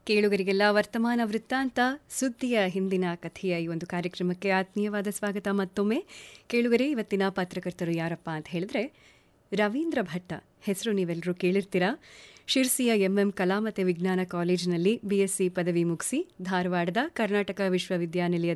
ಕೇಳುಗರಿಗೆಲ್ಲ ವರ್ತಮಾನ ವೃತ್ತಾಂತ ಸುದ್ದಿಯ ಹಿಂದಿನ ಕಥೆಯ ಈ ಒಂದು ಕಾರ್ಯಕ್ರಮಕ್ಕೆ ಆತ್ಮೀಯವಾದ ಸ್ವಾಗತ. ಮತ್ತೊಮ್ಮೆ ಕೇಳುಗರೆ, ಇವತ್ತಿನ ಪತ್ರಕರ್ತರು ಯಾರಪ್ಪ ಅಂತ ಹೇಳಿದ್ರೆ ರವೀಂದ್ರ ಭಟ್ಟ ಹೆಸರು ನೀವೆಲ್ಲರೂ ಕೇಳಿರ್ತೀರಾ. ಶಿರ್ಸಿಯ ಎಂಎಂ ಕಲಾ ಮತ್ತು ವಿಜ್ಞಾನ ಕಾಲೇಜಿನಲ್ಲಿ BSc ಪದವಿ ಮುಗಿಸಿ ಧಾರವಾಡದ ಕರ್ನಾಟಕ ವಿಶ್ವವಿದ್ಯಾನಿಲಯದ